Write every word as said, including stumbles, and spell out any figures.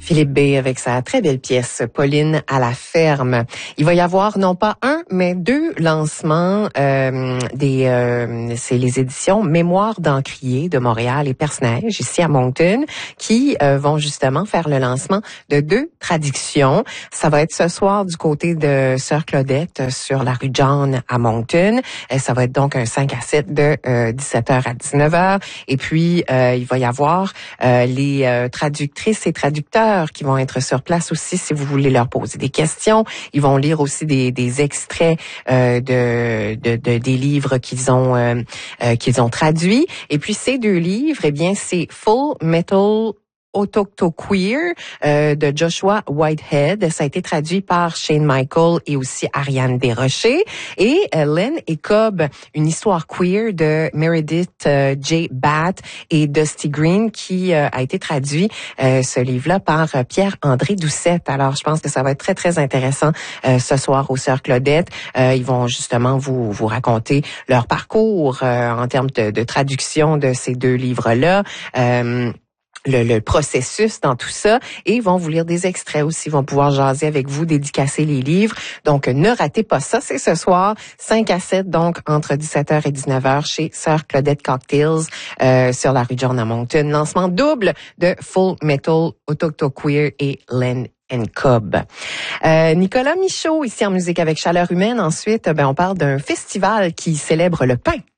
Philippe B. avec sa très belle pièce « Pauline à la ferme ». Il va y avoir non pas un, mais deux lancements euh, des euh, c'est les éditions Mémoire d'Encrier de Montréal et Perce-Neige, ici à Moncton, qui euh, vont justement faire le lancement de deux traductions. Ça va être ce soir du côté de Sœur Claudette sur la rue John à Moncton. Et ça va être donc un cinq à sept de euh, dix-sept heures à dix-neuf heures. Et puis, euh, il va y avoir euh, les euh, traductrices et traducteurs qui vont être sur place aussi si vous voulez leur poser des questions. Ils vont lire aussi des, des extraits euh, de, de, de des livres qu'ils ont euh, euh, qu'ils ont traduits. Et puis ces deux livres, eh bien, c'est Full Metal Autochtoqueer euh, de Joshua Whitehead. Ça a été traduit par Shane Michael et aussi Ariane Desrochers. Et euh, Len et Cobb, une histoire queer de Meredith euh, J. Batt et Dusty Green qui euh, a été traduit euh, ce livre-là par euh, Pierre-André Doucette. Alors, je pense que ça va être très, très intéressant euh, ce soir aux Sœurs Claudette. Euh, ils vont justement vous vous raconter leur parcours euh, en termes de, de traduction de ces deux livres-là. Euh, Le, le processus dans tout ça, et ils vont vous lire des extraits aussi, ils vont pouvoir jaser avec vous, dédicacer les livres. Donc, ne ratez pas ça, c'est ce soir, cinq à sept, donc entre dix-sept heures et dix-neuf heures chez Sœur Claudette Cocktails euh, sur la rue John à Moncton. Lancement double de Full Metal Autochtoqueer et Len and Cobb. Euh, Nicolas Michaud, ici en Musique avec Chaleur Humaine. Ensuite, ben, on parle d'un festival qui célèbre le pain.